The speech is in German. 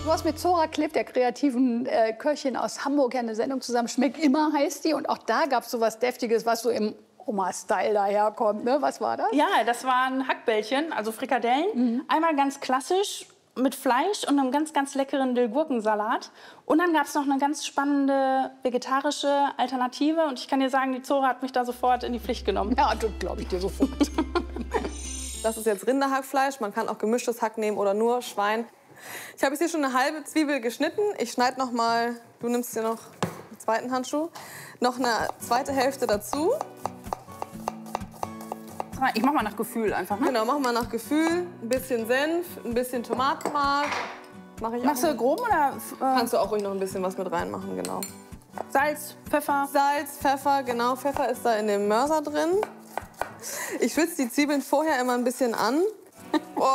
Du hast mit Zora Klipp, der kreativen Köchin aus Hamburg, ja eine Sendung zusammen. Schmeckt immer heißt die. Und auch da gab es so was Deftiges, was so im Oma-Style daherkommt. Ne? Was war das? Ja, das waren Hackbällchen, also Frikadellen. Einmal ganz klassisch mit Fleisch und einem ganz, ganz leckeren Dill-Gurkensalat. Und dann gab es noch eine ganz spannende vegetarische Alternative. Und ich kann dir sagen, die Zora hat mich da sofort in die Pflicht genommen. Ja, das glaube ich dir sofort. Das ist jetzt Rinderhackfleisch. Man kann auch gemischtes Hack nehmen oder nur Schwein. Ich habe jetzt hier schon eine halbe Zwiebel geschnitten. Ich schneide noch mal, du nimmst dir noch einen zweiten Handschuh, noch eine zweite Hälfte dazu. Ich mach mal nach Gefühl einfach, ne? Genau, machen wir nach Gefühl. Ein bisschen Senf, ein bisschen Tomatenmark. Mach ich auch. Machst du grob oder Kannst du auch ruhig noch ein bisschen was mit reinmachen, genau. Salz, Pfeffer? Salz, Pfeffer, genau. Pfeffer ist da in dem Mörser drin. Ich schwitze die Zwiebeln vorher immer ein bisschen an.